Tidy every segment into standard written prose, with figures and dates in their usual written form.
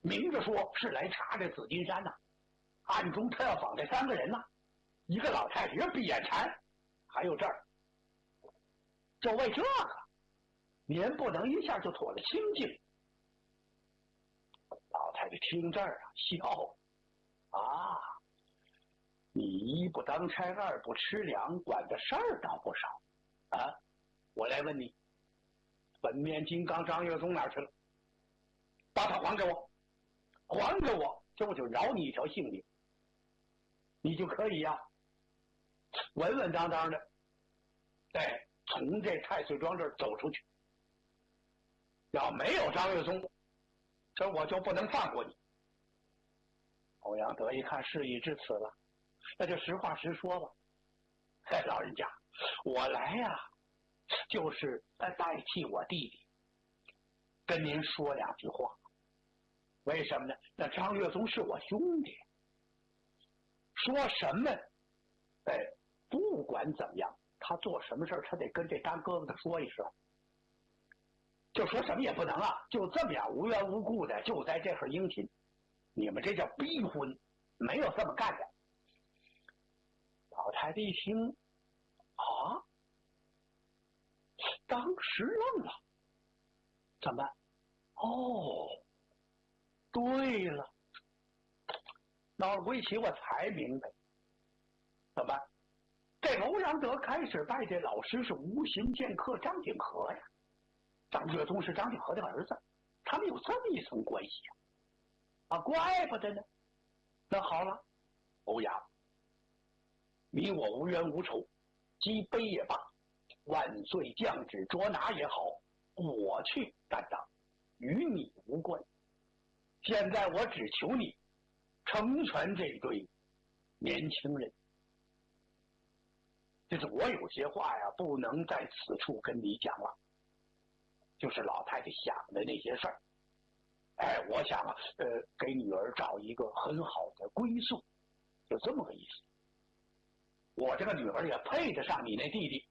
明着说是来查这紫金山呐，暗中他要绑这3个人呐，一个老太太，一个闭眼禅，还有这儿，就为这个，您不能一下就妥了清净。老太太听这儿啊，笑啊，你一不当差，二不吃粮，管的事儿倒不少啊。我来问你，本面金刚张月宗哪儿去了？把他还给我，还给我，这我就饶你一条性命，你就可以呀，稳稳当当的，从这太岁庄这儿走出去。要没有张月宗，这我就不能放过你。欧阳德一看事已至此了，那就实话实说吧。老人家，我来呀，就是代替我弟弟跟您说2句话。为什么呢？那张月宗是我兄弟，说什么不管怎么样，他做什么事他得跟这干哥哥他说一声，就说什么也不能啊，就这么样无缘无故的就在这会儿应亲，你们这叫逼婚，没有这么干的。老太太一听啊，当时愣了，怎么办？对了，脑儿归起我才明白，怎么办？这欧阳德开始拜这老师是无形剑客张景和呀，张月宗是张景和的儿子，他们有这么一层关系啊，怪不得呢。那好了，欧阳，你我无冤无仇，击杯也罢，万岁降旨捉拿也好，我去担当，与你无关。现在我只求你成全这对年轻人。就是我有些话呀，不能在此处跟你讲了，就是老太太想的那些事儿。我想啊，给女儿找一个很好的归宿，就这么个意思。我这个女儿也配得上你那弟弟。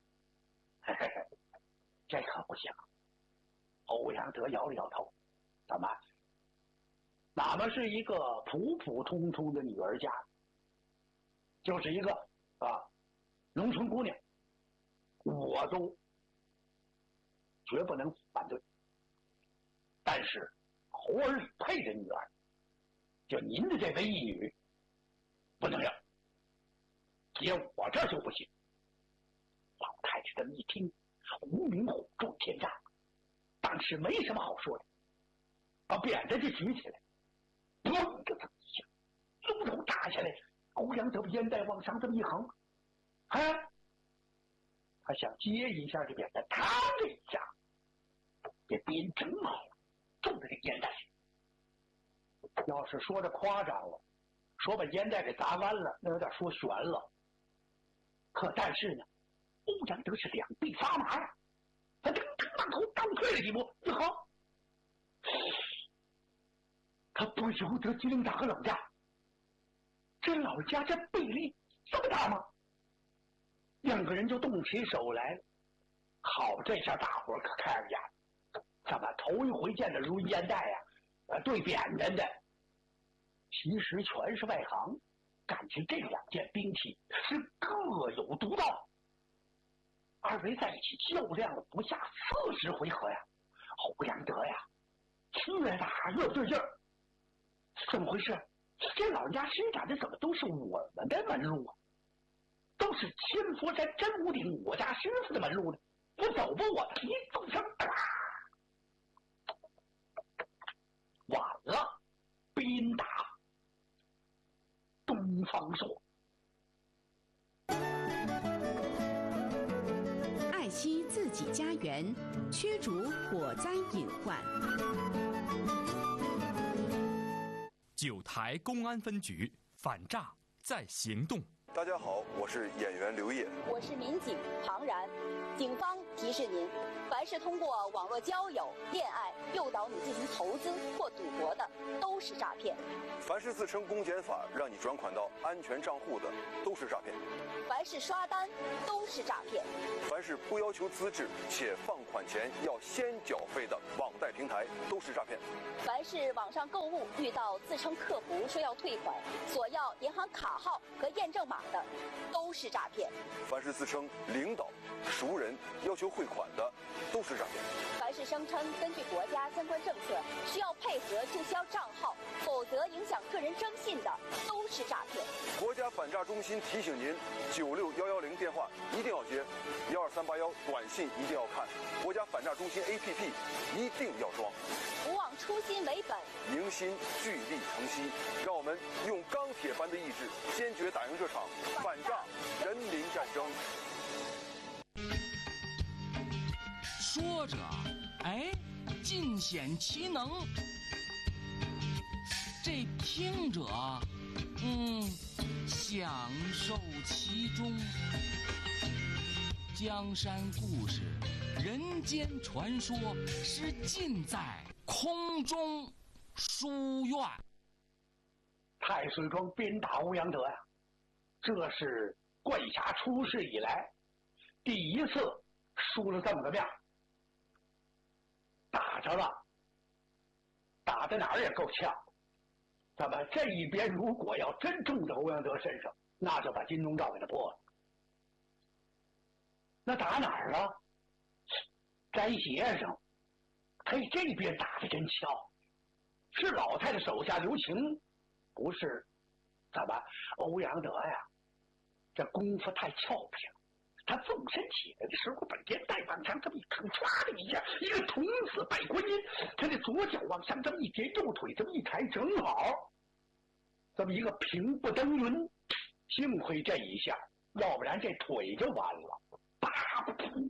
这可不行。欧阳德摇了摇头，怎么？哪么是一个普普通通的女儿家，就是一个农村姑娘，我都绝不能反对。但是侯儿里配的女儿，就您的这位义女，不能要，接我这就不行。老太太这么一听，无名火中天炸，当时没什么好说的，把扁担就举起来，砰的一下，龙头打下来，欧阳德把烟袋往上这么一横，他想接一下这扁担，嘡的一下，这鞭正好中在这烟袋上。要是说的夸张了，说把烟袋给砸弯了，那有点说悬了。可但是呢，欧阳德是两臂发麻呀，他这个当头倒退了几步，一横，他不由得机灵打个冷战。这老家这臂力这么大吗？两个人就动起手来了。好，这下大伙可看着眼，怎么头一回见的如烟袋呀，对扁担的，其实全是外行。感情这两件兵器是各有独到，二位在一起较量了不下40回合呀。欧阳德呀，越打越不对劲儿，怎么回事？这老人家施展的怎么都是我们的门路啊？都是千佛山真武顶我家师傅的门路呢，不走吧我一动声，晚了，鞭打东方朔。 爱惜自己家园，驱逐火灾隐患。 九台公安分局反诈在行动。 大家好，我是演员刘烨， 我是民警庞然。警方提示您，凡是通过网络交友、恋爱诱导你进行投资或赌博的，都都是诈骗； 凡是自称公检法让你转款到安全账户的，都是诈骗； 凡是刷单，都是诈骗； 凡是不要求资质且放款前要先缴费的网贷平台，都是诈骗； 凡是网上购物遇到自称客服说要退款，索要银行卡号和验证码的，都是诈骗； 凡是自称领导、熟人要求汇款的，都是诈骗； 凡是声称根据国家相关政策需要配合注销账号，否则影响个人征信的，都是诈骗。 国家反诈中心提醒您：96110电话一定要接，12381短信一定要看，国家反诈中心 APP 一定要装。 不忘初心为本， 凝心聚力成溪，让我们用钢铁般的意志，坚决打赢这场反诈人民战争。 说着，哎，尽显其能；这听者，享受其中。江山故事，人间传说，是尽在空中书院。 太岁庄鞭打欧阳德呀，这是怪侠出世以来第一次输了这么个面。打着了，打在哪儿也够呛。咱们这一边如果要真中在欧阳德身上，那就把金钟罩给他破了。那打哪儿了？摘鞋上，嘿，这边打的真巧，是老太太手下留情，不是？怎么欧阳德呀？这功夫太俏皮了。他纵身起来的时候，本肩带往上这么一扛，唰的一下，一个童子拜观音，他的左脚往上这么一叠，右腿这么一抬，正好这么一个平步登云。幸亏这一下，要不然这腿就完了。啪噗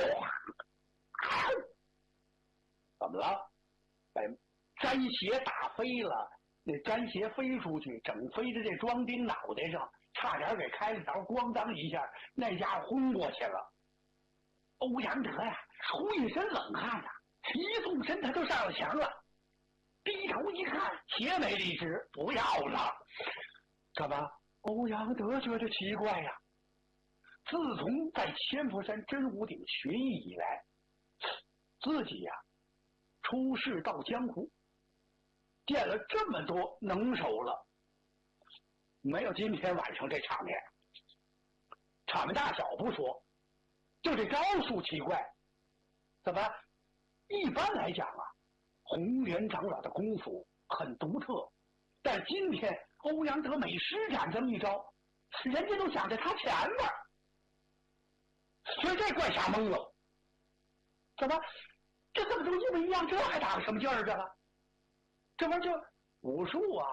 怎么了？把粘鞋打飞了，那粘鞋飞出去，整飞到这庄丁脑袋上，差点给开了条，咣当一下，那家伙轰过去了。欧阳德呀，出一身冷汗呐，一纵身他就上了墙了。低头一看，鞋没了一只，不要了。干嘛？欧阳德觉得奇怪呀。自从在千佛山真武岭学艺以来，自己呀，出世到江湖，见了这么多能手了，没有今天晚上这场面。场面大小不说，就这招数奇怪。怎么？一般来讲啊，红莲长老的功夫很独特，但今天欧阳德每施展这么一招，人家都想着他前边，所以这怪侠懵了。怎么？这么多一模一样，这还打个什么劲儿？这玩意儿就武术啊，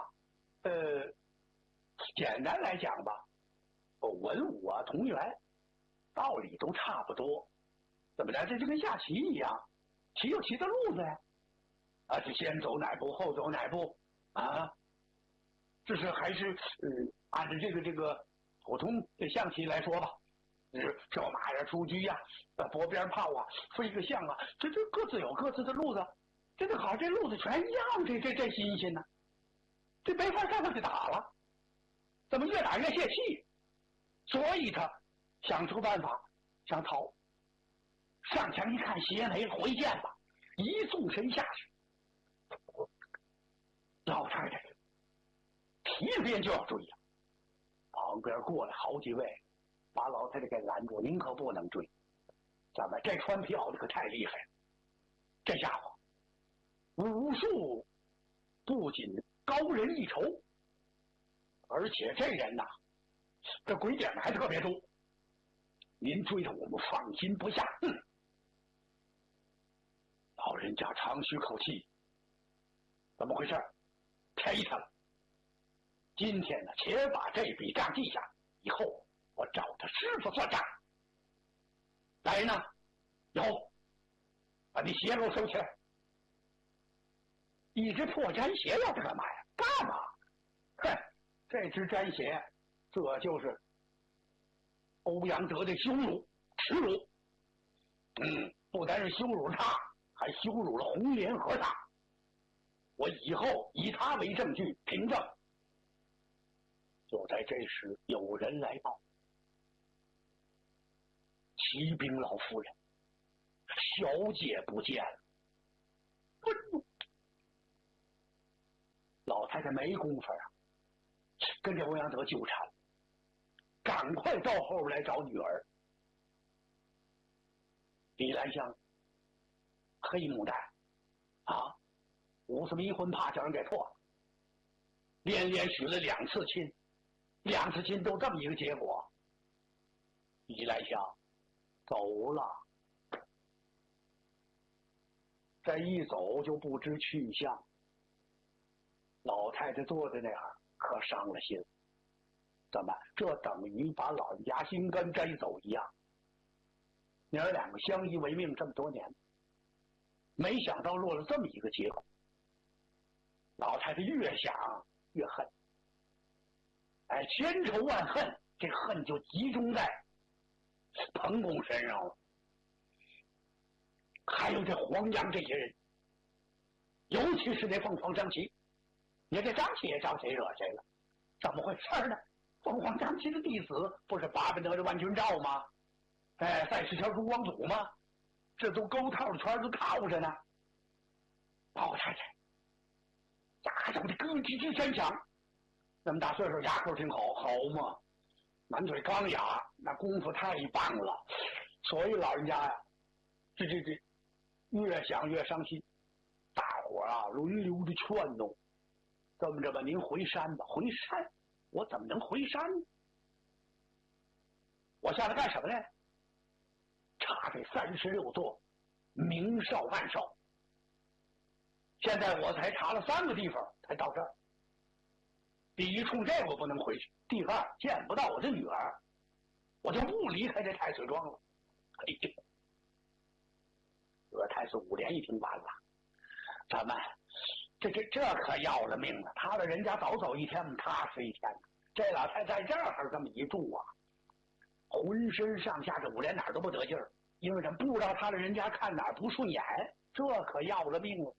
简单来讲吧，文武啊同源，道理都差不多。怎么着？这就跟下棋一样，棋有棋的路子呀。啊，是先走哪步，后走哪步啊？这是还是按照这个普通的象棋来说吧，跳马呀、出车呀、拨边炮啊、飞个象啊，这各自有各自的路子。这个好，这路子全一样，这新鲜呢。这没法再过去打了，怎么越打越泄气？所以他想出办法，想逃。上墙一看，鞋没了，回剑吧，一纵身下去。老太太提着鞭就要追呀，旁边过来好几位，把老太太给拦住，您可不能追。咱们这穿皮袄的可太厉害了，这家伙武术不仅高人一筹，而且这人呐，这鬼点子还特别多。您追着我们放心不下。老人家长吁口气，怎么回事？赔他了。今天呢，且把这笔账记下，以后我找他师傅算账。来呢？有，把你鞋给我收起来。一只破毡鞋要它干嘛呀？干嘛？哼，这只毡鞋，这就是欧阳德的羞辱、耻辱。不单是羞辱他，还羞辱了红莲和尚。 我以后以他为证据凭证。就在这时，有人来报，启禀老夫人，小姐不见了。老太太没工夫啊，跟这欧阳德纠缠，赶快到后边来找女儿。李兰香，黑牡丹啊，五次迷魂怕叫人给破了，连连许了2次亲，2次亲都这么一个结果。李兰香走了，这一走就不知去向。老太太坐在那儿可伤了心，怎么这等于把老人家心肝摘走一样？娘儿两个相依为命这么多年，没想到落了这么一个结果。老太太越想越恨，千仇万恨，这恨就集中在彭公身上了，还有这黄杨这些人，尤其是那凤凰张琪。你这张琪也招谁惹谁了？怎么回事呢？凤凰张琪的弟子不是巴不得的万军照吗？赛石桥朱光祖吗？这都勾套的圈都套着呢。老太太牙口的咯吱吱山响，那么大岁数牙口挺好嘛，满嘴钢牙，那功夫太棒了。所以老人家呀，这越想越伤心。大伙啊轮流的劝动，这么着吧，您回山吧。回山？我怎么能回山呢？我下来干什么呢？查这36座，明哨暗哨。现在我才查了3个地方才到这儿。第一，冲这我不能回去；第二，见不到我的女儿，我就不离开这太岁庄了。哎呦，这太岁5连一听完了，咱们这可要了命了！他的人家早走一天，他是一天。这老太太在这儿这么一住啊，浑身上下这5连哪儿都不得劲儿，因为人不知道他的人家看哪儿不顺眼，这可要了命了。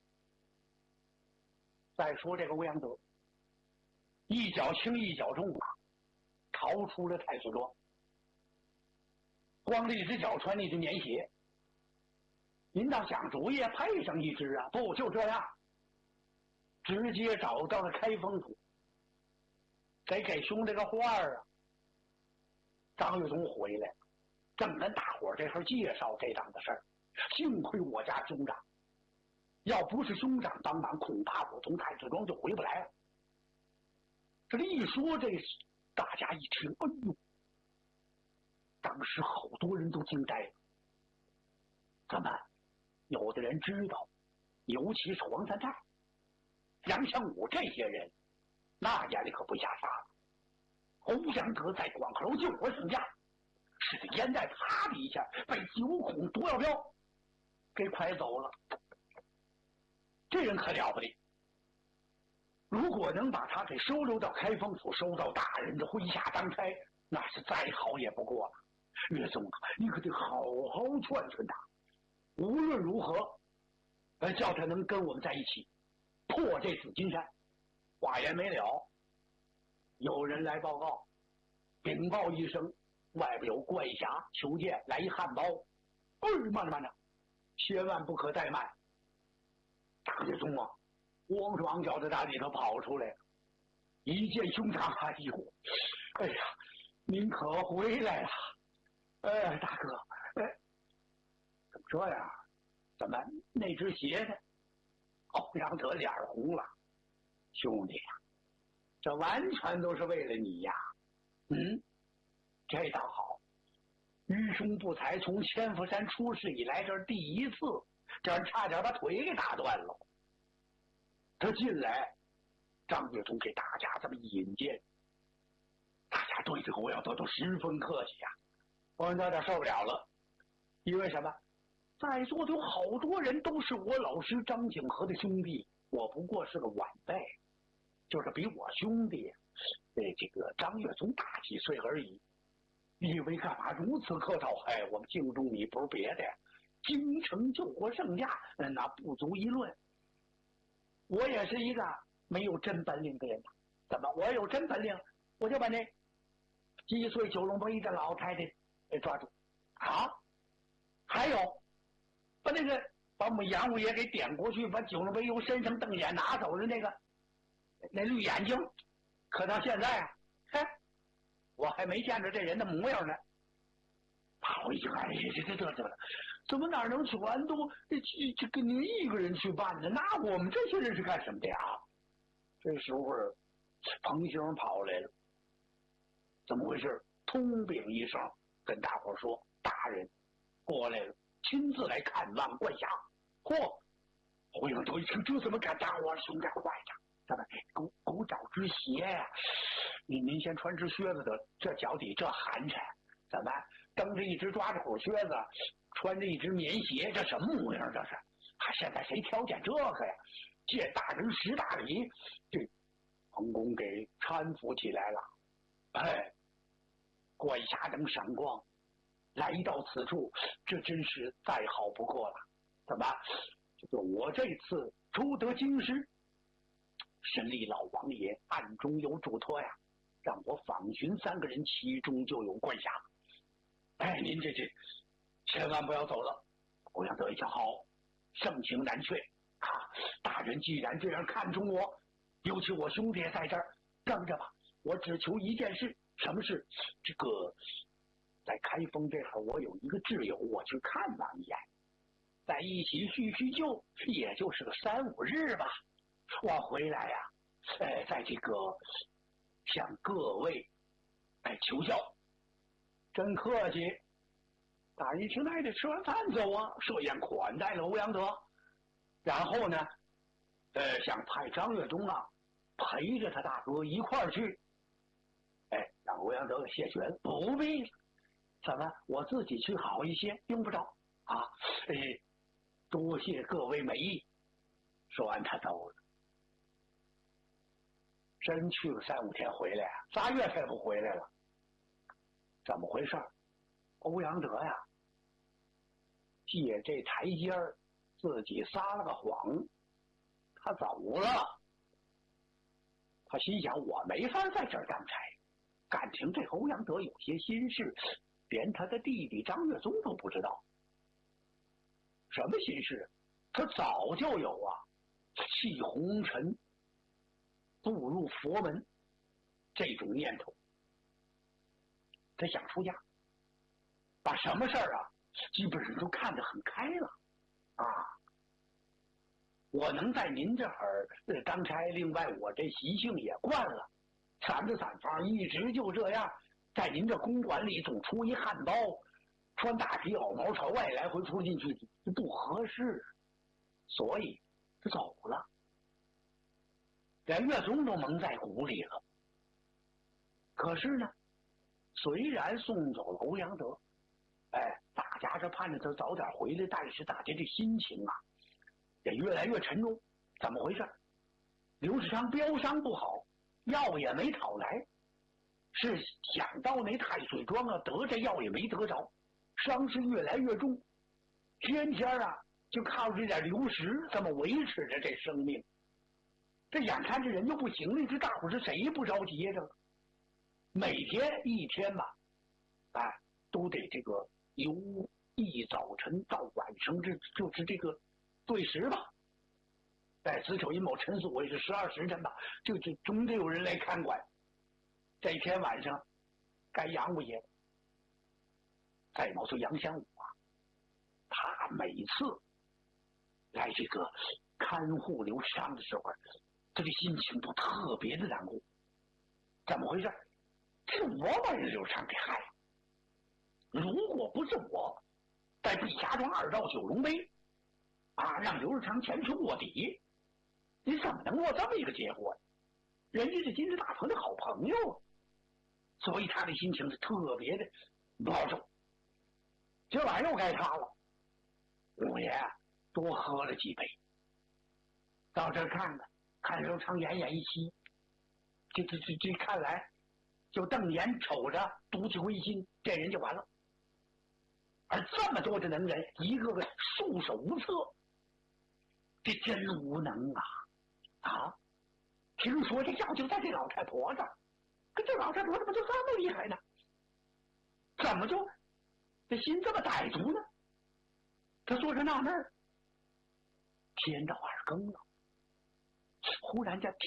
再说这个欧阳德，一脚轻一脚重啊，逃出了太岁庄，光这一只脚穿一只棉鞋。您倒想主意配上一只啊？不，就这样，直接找到了开封府，得给兄弟个话啊。张岳宗回来，正跟大伙这时介绍这档子事儿。幸亏我家兄长，要不是兄长帮忙，恐怕我从太岁庄就回不来了。这一说，这大家一听，哎呦，当时好多人都惊呆了。怎么？有的人知道，尤其是黄三泰、杨强武这些人，那眼里可不下沙了。欧阳德在广口救活圣驾，使得烟袋啪的一下被9孔毒药镖给拐走了。这人可了不得，如果能把他给收留到开封府，收到大人的麾下当差，那是再好也不过了。岳宗啊，你可得好好劝劝他，无论如何，叫他能跟我们在一起，破这紫金山。话言没了，有人来报告，禀报一声，外边有怪侠求见，来一汉堡。慢着，千万不可怠慢。张岳宗啊，慌双脚的打里头跑出来，一见兄长，哎呀，您可回来了。大哥，怎么这样？怎么那只鞋呢？欧阳德脸红了，兄弟呀，这完全都是为了你呀。这倒好，愚兄不才从千佛山出世以来，这是第一次，这人差点把腿给打断了。他进来，张岳宗给大家这么一引荐，大家对这个欧阳德都十分客气呀。欧阳德有点受不了了，因为什么？在座的有好多人都是我老师张景和的兄弟，我不过是个晚辈，就是比我兄弟这个张岳宗大几岁而已。你以为干嘛如此客套？我们敬重你不是别的，京城救活圣驾，那不足一论。 我也是一个没有真本领的人呐。怎么？我有真本领，我就把那击碎九龙杯的老太太给抓住啊！还有，把我们杨五爷给点过去，把九龙杯由身上瞪眼拿走的那绿眼睛，可到现在啊，嘿，我还没见着这人的模样呢。我一看，这怎么哪能全都这跟您一个人去办呢？那我们这些人是干什么的呀？这时候彭星跑来了，怎么回事？通禀一声，跟大伙说：“大人过来了，亲自来看望冠霞。”嚯！侯永德一听，这怎么敢当？我兄弟坏着，咱们狗找只鞋呀！您先穿只靴子得，这脚底这寒碜，怎么蹬着一只抓着虎靴子，穿着一只棉鞋，这什么模样？这是？现在谁挑拣这个呀？见大人识大礼，这彭公给搀扶起来了。哎，冠霞等闪光，来到此处，这真是再好不过了。怎么？这个我这次出得京师，审理老王爷暗中有嘱托呀，让我访寻3个人，其中就有冠霞。哎，您这千万不要走了。欧阳德一听，好，盛情难却啊！大人既然这样看重我，尤其我兄弟也在这儿，跟着吧。我只求一件事，什么事？这个在开封这会儿，我有一个挚友，我去看望一眼，在一起叙叙旧，也就是个3、5日吧。我回来呀，在这个向各位求教。真客气。大人一听，那也得吃完饭走啊，设宴款待了欧阳德，然后呢，想派张岳忠啊陪着他大哥一块儿去，让欧阳德给谢绝了，不必了，怎么我自己去好一些，用不着啊，多谢各位美意。说完他走了，真去了3、5天回来啊，3月他也不回来了，怎么回事？欧阳德呀，借这台阶儿，自己撒了个谎，他走了。他心想，我没法在这儿当差，感情这欧阳德有些心事，连他的弟弟张岳宗都不知道。什么心事？他早就有啊，弃红尘，步入佛门这种念头。他想出家，把什么事儿啊，基本上都看得很开了啊。我能在您这儿当差，另外我这习性也惯了，散着散方，一直就这样，在您这公馆里总出一汉包，穿大皮袄毛朝外来回出进去，不合适，所以他走了，连岳宗都蒙在鼓里了。可是呢，虽然送走了欧阳德，大家这盼着他早点回来，但是大家这心情啊也越来越沉重。怎么回事？刘世昌标伤不好，药也没讨来，是想到那太岁庄啊，得这药也没得着，伤势越来越重，天天啊就靠这点流食这么维持着这生命。这眼看这人就不行了，这大伙是谁不着急呀？这个每天一天吧，都得这个由一早晨到晚上，这就是这个对时吧。子丑寅卯辰巳未是12时辰吧，就总得有人来看管。这一天晚上，该杨五爷，再毛说杨香武啊，他每次来这个看护刘世昌的时候，他的心情都特别的难过。怎么回事？是我把人刘世昌给害了。如果不是我在碧霞庄2道九龙杯让刘世昌前去卧底，你怎么能落这么一个结果呢？人家是金氏大鹏的好朋友，所以他的心情是特别的不好受。今晚又该他了，五爷多喝了几杯，到这儿看刘世昌奄奄一息，这看来就瞪眼瞅着毒气归心，这人就完了。而这么多的能人，一个个束手无策，这真无能啊！ 啊，听说这药就在这老太婆这儿，可这老太婆怎么就这么厉害呢？怎么就这心这么歹毒呢？他坐着纳闷儿，天到二更了，忽然间听